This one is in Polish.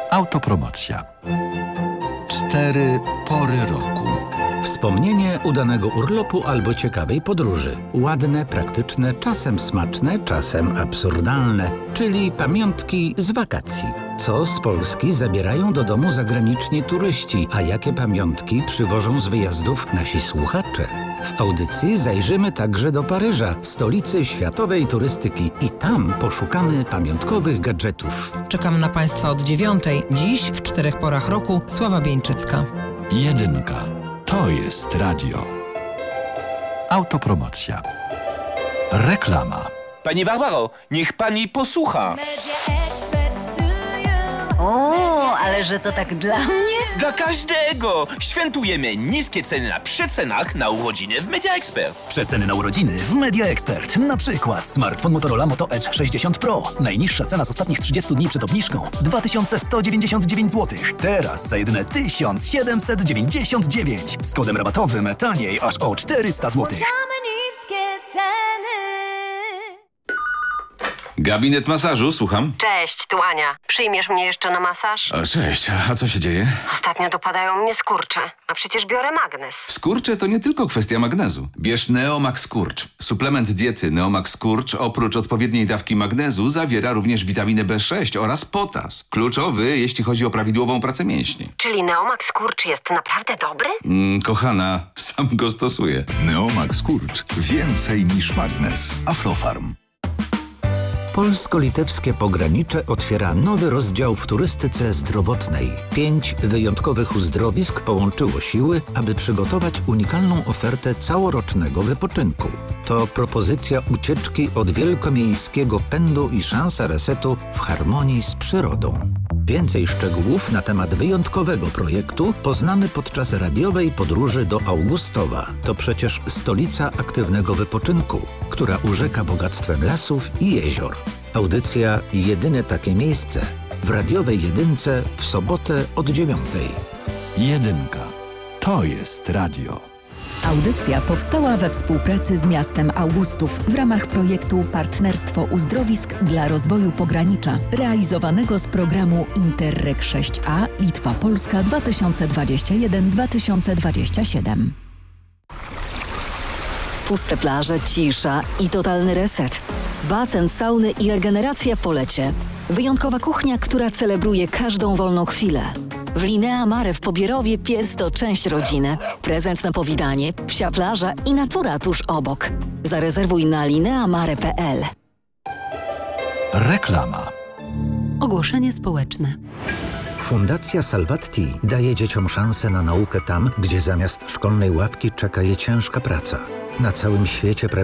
Autopromocja. 4 pory roku. Wspomnienie udanego urlopu albo ciekawej podróży. Ładne, praktyczne, czasem smaczne, czasem absurdalne, czyli pamiątki z wakacji. Co z Polski zabierają do domu zagraniczni turyści, a jakie pamiątki przywożą z wyjazdów nasi słuchacze? W audycji zajrzymy także do Paryża, stolicy światowej turystyki, i tam poszukamy pamiątkowych gadżetów. Czekam na Państwa od 9:00. Dziś w 4 porach roku Sława Bieńczycka. 1. To jest radio. Autopromocja. Reklama. Pani Barbaro, niech pani posłucha. O, ale że to tak dla mnie? Dla każdego! Świętujemy niskie ceny na przecenach na urodziny w Media Expert. Przeceny na urodziny w Media Expert. Na przykład smartfon Motorola Moto Edge 60 Pro. Najniższa cena z ostatnich 30 dni przed obniżką 2199 zł. Teraz za jedyne 1799. Z kodem rabatowym taniej aż o 400 zł. Gabinet masażu, słucham. Cześć, tu Ania. Przyjmiesz mnie jeszcze na masaż? Cześć, a co się dzieje? Ostatnio dopadają mnie skurcze, a przecież biorę magnes. Skurcze to nie tylko kwestia magnezu. Bierz Neomax Skurcz. Suplement diety Neomax Skurcz oprócz odpowiedniej dawki magnezu zawiera również witaminę B6 oraz potas. Kluczowy, jeśli chodzi o prawidłową pracę mięśni. Czyli Neomax Skurcz jest naprawdę dobry? Kochana, sam go stosuję. Neomax Skurcz. Więcej niż magnes. Aflofarm. Polsko-litewskie pogranicze otwiera nowy rozdział w turystyce zdrowotnej. 5 wyjątkowych uzdrowisk połączyło siły, aby przygotować unikalną ofertę całorocznego wypoczynku. To propozycja ucieczki od wielkomiejskiego pędu i szansa resetu w harmonii z przyrodą. Więcej szczegółów na temat wyjątkowego projektu poznamy podczas radiowej podróży do Augustowa. To przecież stolica aktywnego wypoczynku, która urzeka bogactwem lasów i jezior. Audycja Jedyne takie miejsce w radiowej jedynce w sobotę od 9:00. 1. To jest radio. Audycja powstała we współpracy z miastem Augustów w ramach projektu Partnerstwo Uzdrowisk dla rozwoju pogranicza, realizowanego z programu Interreg 6A Litwa-Polska 2021-2027. Puste plaże, cisza i totalny reset. Basen, sauny i regeneracja po lecie. Wyjątkowa kuchnia, która celebruje każdą wolną chwilę. W Linea Mare w Pobierowie pies to część rodziny. Prezent na powitanie, psia plaża i natura tuż obok. Zarezerwuj na lineamare.pl. Reklama. Ogłoszenie społeczne. Fundacja Salvatti daje dzieciom szansę na naukę tam, gdzie zamiast szkolnej ławki czeka je ciężka praca. Na całym świecie